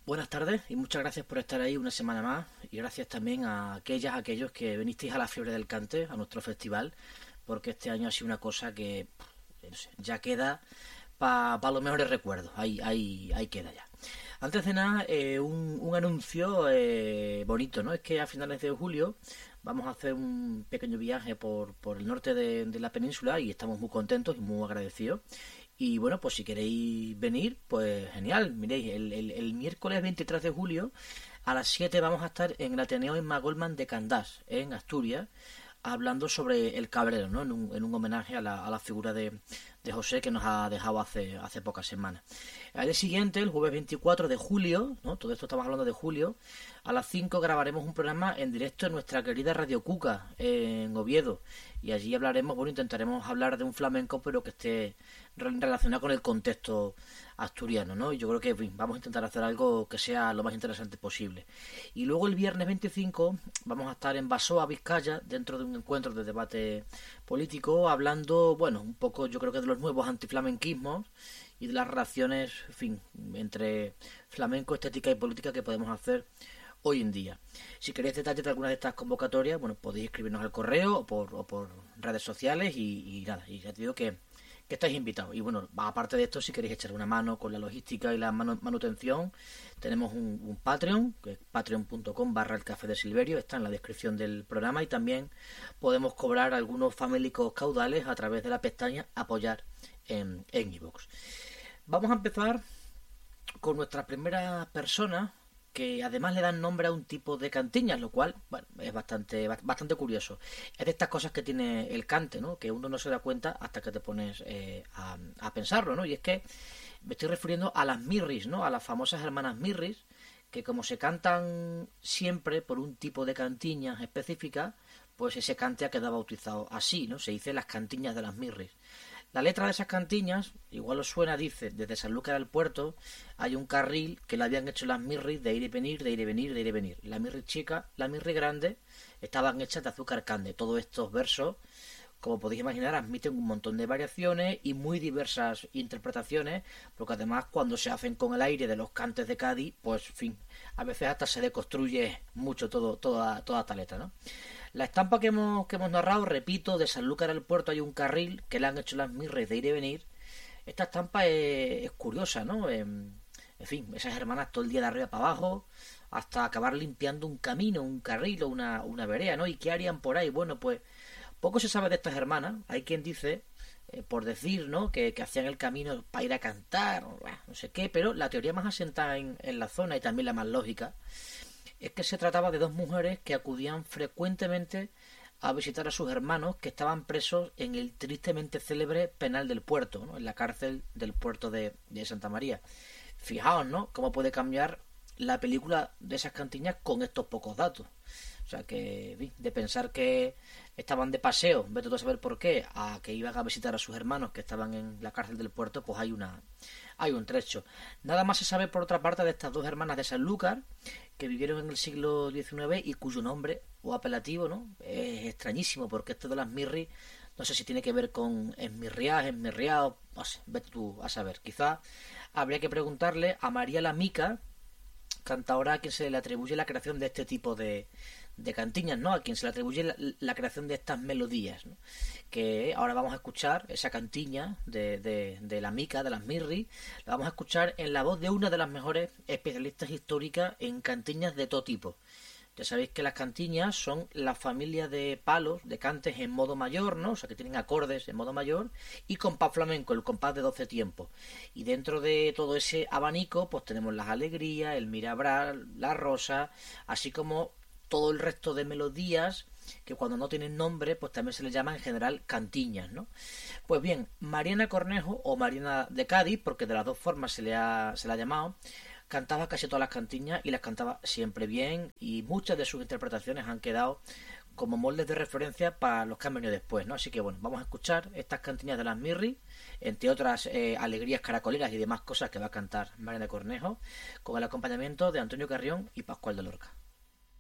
Buenas tardes y muchas gracias por estar ahí una semana más y gracias también a aquellos que vinisteis a la Fiebre del Cante, a nuestro festival, porque este año ha sido una cosa que no sé, ya queda para los mejores recuerdos, ahí queda ya. Antes de nada, un anuncio bonito, ¿no? Es que a finales de julio vamos a hacer un pequeño viaje por el norte de la península y estamos muy contentos y muy agradecidos. Y bueno, pues si queréis venir, pues genial. Miréis, el miércoles 23 de julio a las 7 vamos a estar en el Ateneo Emma Goldman de Candás, en Asturias, hablando sobre el cabrero, ¿no? En un homenaje a la figura de José que nos ha dejado hace pocas semanas. Al día siguiente, el jueves 24 de julio, ¿no? Todo esto estamos hablando de julio, a las 5 grabaremos un programa en directo en nuestra querida Radio Cuca, en Oviedo. Y allí hablaremos, bueno, intentaremos hablar de un flamenco, pero que esté relacionado con el contexto asturiano, ¿no? Y yo creo que, en fin, vamos a intentar hacer algo que sea lo más interesante posible. Y luego el viernes 25 vamos a estar en Basoa, Vizcaya, dentro de un encuentro de debate político, hablando, bueno, un poco, yo creo que de los nuevos antiflamenquismos y de las relaciones, en fin, entre flamenco, estética y política que podemos hacer hoy en día. Si queréis detalles de alguna de estas convocatorias, bueno, podéis escribirnos al correo o por redes sociales y nada, y ya te digo que estáis invitados. Y bueno, aparte de esto, si queréis echar una mano con la logística y la manutención, tenemos un Patreon, que es patreon.com/el café de Silverio, está en la descripción del programa y también podemos cobrar algunos famélicos caudales a través de la pestaña apoyar en iVoox. Vamos a empezar con nuestra primera persona, que además le dan nombre a un tipo de cantiñas, lo cual, bueno, es bastante curioso. Es de estas cosas que tiene el cante, ¿no? Que uno no se da cuenta hasta que te pones a pensarlo, ¿no? Y es que me estoy refiriendo a las mirris, ¿no? A las famosas hermanas mirris, que como se cantan siempre por un tipo de cantiñas específicas, pues ese cante ha quedado bautizado así, ¿no? Se dice las cantiñas de las mirris. La letra de esas cantiñas, igual os suena, dice: desde Sanlúcar al puerto hay un carril que le habían hecho las mirris de ir y venir, de ir y venir, de ir y venir. La mirri chica, la mirri grande, estaban hechas de azúcar cande. Todos estos versos, como podéis imaginar, admiten un montón de variaciones y muy diversas interpretaciones, porque además cuando se hacen con el aire de los cantes de Cádiz, pues, en fin, a veces hasta se deconstruye mucho toda esta letra, ¿no? La estampa que hemos narrado, repito: de Sanlúcar al puerto hay un carril que le han hecho las mirres de ir y venir. Esta estampa es curiosa, ¿no? En fin, esas hermanas todo el día de arriba para abajo, hasta acabar limpiando un camino, un carril o una vereda, ¿no? ¿Y qué harían por ahí? Bueno, pues poco se sabe de estas hermanas. Hay quien dice, por decir, ¿no? Que hacían el camino para ir a cantar, no sé qué, pero la teoría más asentada en la zona y también la más lógica es que se trataba de dos mujeres que acudían frecuentemente a visitar a sus hermanos que estaban presos en el tristemente célebre penal del puerto, ¿no? En la cárcel del puerto de Santa María. Fijaos, ¿no? Cómo puede cambiar la película de esas cantiñas con estos pocos datos. O sea que, de pensar que estaban de paseo, vete tú a saber por qué, a que iban a visitar a sus hermanos que estaban en la cárcel del puerto, pues hay un trecho. Nada más se sabe, por otra parte, de estas dos hermanas de Sanlúcar que vivieron en el siglo XIX y cuyo nombre o apelativo, ¿no? Es extrañísimo, porque esto de las mirri, no sé si tiene que ver con esmirriadas, esmirriados, no sé, vete tú a saber. Quizá habría que preguntarle a María la Mica, cantaora, a quien se le atribuye la creación de este tipo de cantiñas, ¿no? A quien se le atribuye la creación de estas melodías, ¿no? Que ahora vamos a escuchar esa cantiña de la Mica, de las Mirri, la vamos a escuchar en la voz de una de las mejores especialistas históricas en cantiñas de todo tipo. Ya sabéis que las cantiñas son la familia de palos, de cantes en modo mayor, ¿no? O sea, que tienen acordes en modo mayor y compás flamenco, el compás de 12 tiempos. Y dentro de todo ese abanico, pues tenemos las alegrías, el mirabral, la rosa, así como todo el resto de melodías que cuando no tienen nombre, pues también se les llama en general cantiñas, ¿no? Pues bien, Mariana Cornejo, o Mariana de Cádiz, porque de las dos formas se le ha llamado, cantaba casi todas las cantiñas y las cantaba siempre bien, y muchas de sus interpretaciones han quedado como moldes de referencia para los que han venido después, ¿no? Así que bueno, vamos a escuchar estas cantiñas de las Mirri, entre otras alegrías caracoleras y demás cosas que va a cantar Mariana Cornejo, con el acompañamiento de Antonio Carrión y Pascual de Lorca.